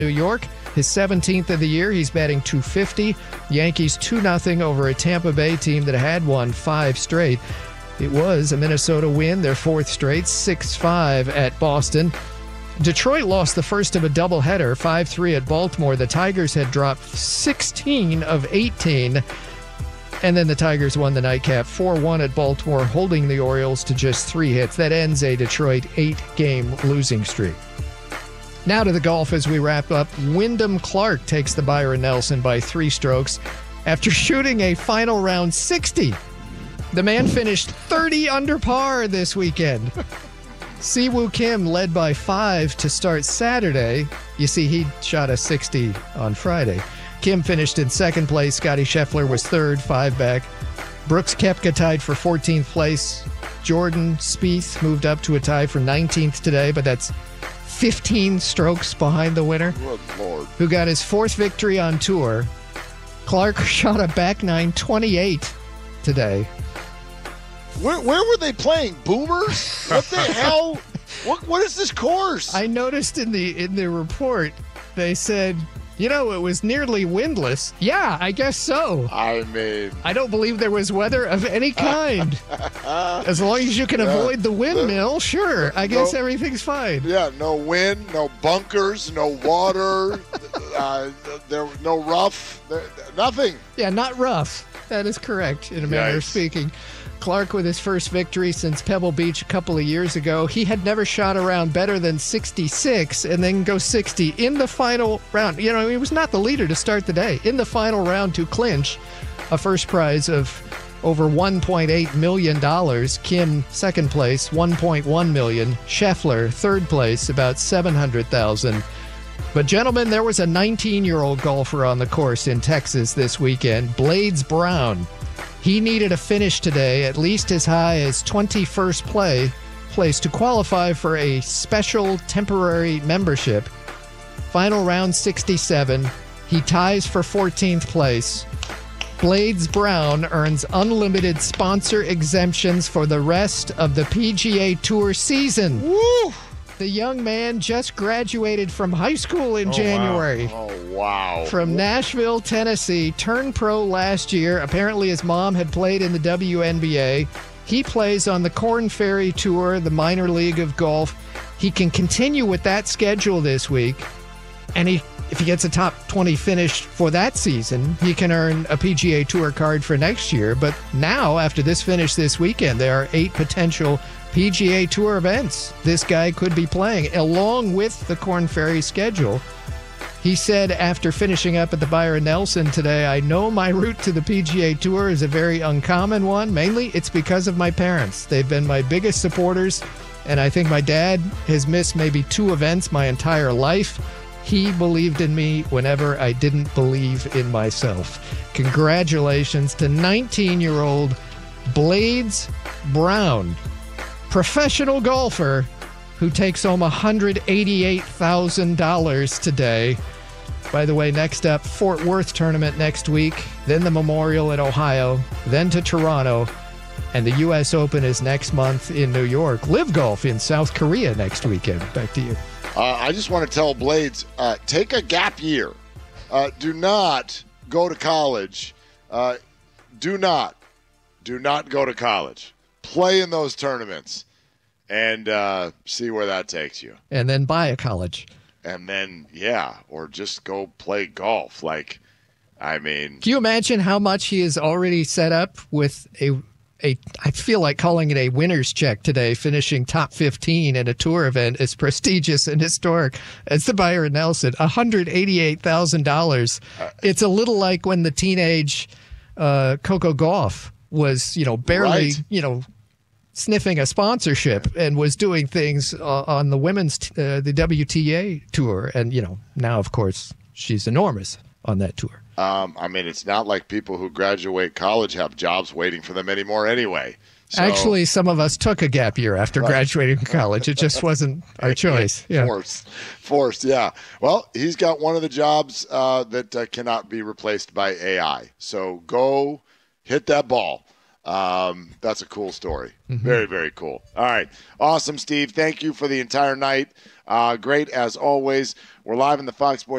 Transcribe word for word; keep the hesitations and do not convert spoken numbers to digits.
New York, his seventeenth of the year. He's batting two fifty. Yankees two nothing over a Tampa Bay team that had won five straight. It was a Minnesota win, their fourth straight, six five at Boston. Detroit lost the first of a doubleheader, five three at Baltimore. The Tigers had dropped sixteen of eighteen. And then the Tigers won the nightcap four one at Baltimore, holding the Orioles to just three hits. That ends a Detroit eight-game losing streak. Now to the golf as we wrap up. Wyndham Clark takes the Byron Nelson by three strokes after shooting a final round sixty. The man finished thirty under par this weekend. Siwoo Kim led by five to start Saturday. You see, he shot a sixty on Friday. Kim finished in second place. Scotty Scheffler was third, five back. Brooks Koepka tied for fourteenth place. Jordan Spieth moved up to a tie for nineteenth today, but that's fifteen strokes behind the winner, Good Lord. who got his fourth victory on tour. Clark shot a back nine twenty-eight today. Where, where were they playing? Boomers? What the hell? What What is this course? I noticed in the in the report they said, you know, it was nearly windless. Yeah, I guess so. I mean, I don't believe there was weather of any kind. As long as you can Yeah. avoid the windmill, sure. I guess No. everything's fine. yeah, no wind, no bunkers, no water, uh, there no rough, there, nothing. Yeah, not rough. That is correct, in a manner of Yikes. speaking. Clark with his first victory since Pebble Beach a couple of years ago. He had never shot around better than sixty-six and then go sixty in the final round. You know, he was not the leader to start the day. In the final round to clinch a first prize of over one point eight million dollars. Kim, second place, one point one million dollars. Scheffler, third place, about seven hundred thousand dollars. But, gentlemen, there was a nineteen-year-old golfer on the course in Texas this weekend, Blades Brown. He needed a finish today, at least as high as twenty-first play, place to qualify for a special temporary membership. Final round sixty-seven. He ties for fourteenth place. Blades Brown earns unlimited sponsor exemptions for the rest of the P G A Tour season. Woo! The young man just graduated from high school in January. Oh, wow. From Nashville, Tennessee, turned pro last year. Apparently his mom had played in the W N B A. He plays on the Korn Ferry Tour, the minor league of golf. He can continue with that schedule this week. And he, if he gets a top twenty finish for that season, he can earn a P G A Tour card for next year. But now, after this finish this weekend, there are eight potential P G A Tour events this guy could be playing, along with the Korn Ferry schedule. He said after finishing up at the Byron Nelson today, I know my route to the P G A Tour is a very uncommon one. Mainly, it's because of my parents. They've been my biggest supporters, and I think my dad has missed maybe two events my entire life. He believed in me whenever I didn't believe in myself. Congratulations to nineteen-year-old Blades Brown, professional golfer who takes home one hundred eighty-eight thousand dollars today. By the way, next up, Fort Worth tournament next week, then the Memorial at Ohio, then to Toronto, and the U S Open is next month in New York. Live Golf in South Korea next weekend. Back to you. Uh, I just want to tell Blades, uh, take a gap year. Uh, do not go to college. Uh, do not. Do not go to college. Play in those tournaments and uh, see where that takes you. And then buy a college. And then, yeah, or just go play golf. Like, I mean. Can you imagine how much he has already set up with a, a I feel like calling it a winner's check today, finishing top fifteen in a tour event as prestigious and historic as the Byron Nelson, one hundred eighty-eight thousand dollars. It's a little like when the teenage uh, Coco Gauff was, you know, barely, Right. you know, sniffing a sponsorship and was doing things uh, on the women's, t- uh, the W T A tour. And, you know, now, of course, she's enormous on that tour. Um, I mean, it's not like people who graduate college have jobs waiting for them anymore anyway. So, Actually, some of us took a gap year after Right. graduating from college. It just wasn't our choice. Yeah. Forced. Forced, yeah. Well, he's got one of the jobs uh, that uh, cannot be replaced by A I. So go hit that ball. Um, that's a cool story. Mm-hmm. Very, very cool. All right. Awesome, Steve. Thank you for the entire night. Uh, great as always. We're live in the Fox Sports